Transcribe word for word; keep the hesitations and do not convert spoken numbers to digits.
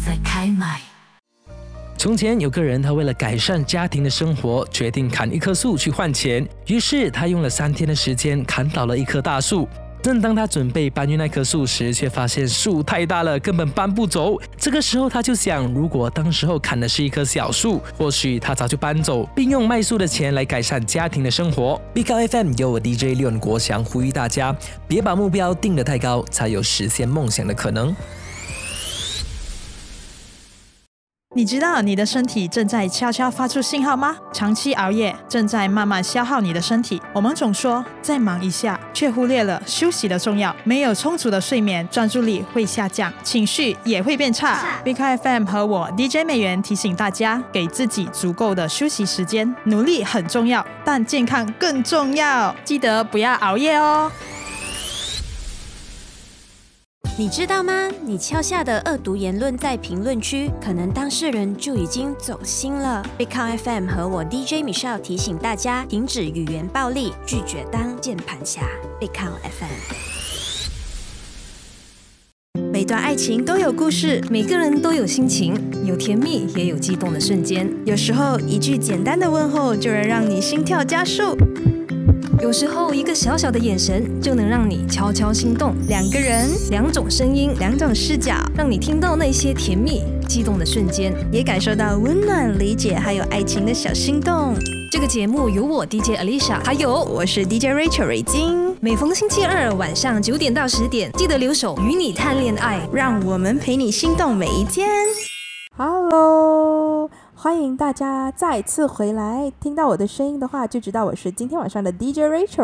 在开麦。 从前有个人，他为了改善家庭的生活，决定砍一棵树去换钱。于是他用了三天的时间砍倒了一棵大树。正当他准备搬运那棵树时，却发现树太大了，根本搬不走。这个时候他就想，如果当时候砍的是一棵小树，或许他早就搬走，并用卖树的钱来改善家庭的生活。B K F M 由我 D J 廖国祥呼吁大家，别把目标定得太高，才有实现梦想的可能。 你知道你的身体正在悄悄发出信号吗？长期熬夜正在慢慢消耗你的身体。我们总说再忙一下，却忽略了休息的重要。没有充足的睡眠，专注力会下降，情绪也会变差。B K F M 和我 D J 美元提醒大家，给自己足够的休息时间。努力很重要，但健康更重要。记得不要熬夜哦。 你知道吗？你敲下的恶毒言论在评论区，可能当事人就已经走心了。Big Count F M 和我 D J Michelle 提醒大家，停止语言暴力，拒绝当键盘侠。Big Count F M。 每段爱情都有故事，每个人都有心情，有甜蜜也有激动的瞬间。 有时候一句简单的问候就能让你心跳加速， 有时候一个小小的眼神就能让你悄悄心动。 两个人， 两种声音， 两种视角， 让你听到那些甜蜜激动的瞬间， 也感受到温暖、理解还有爱情的小心动。 这个节目由我 D J Alicia， 还有我是 D J Rachel 瑞金。 每逢星期二晚上九点到十点，记得留守与你谈恋爱， 让我们陪你心动每一天。 Hello， 欢迎大家再次回来。听到我的声音的话，就知道我是今天晚上的 D J Rachel。